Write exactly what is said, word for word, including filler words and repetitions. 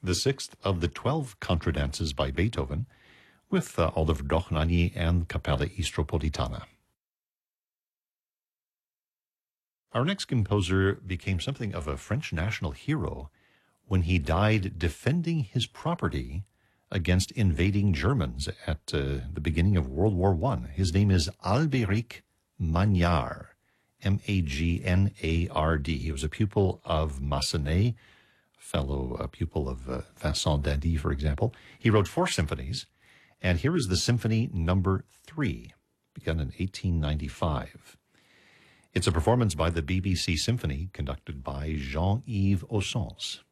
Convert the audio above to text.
the sixth of the twelve contradances by Beethoven, with uh, Oliver Dochnani and Capella Istropolitana. Our next composer became something of a French national hero when he died defending his property against invading Germans at uh, the beginning of World War One. His name is Albéric Magnard, M A G N A R D. He was a pupil of Massenet, fellow uh, pupil of uh, Vincent Dandy, for example. He wrote four symphonies, and here is the Symphony Number Three, begun in eighteen ninety-five. It's a performance by the B B C Symphony, conducted by Jean-Yves Ossens.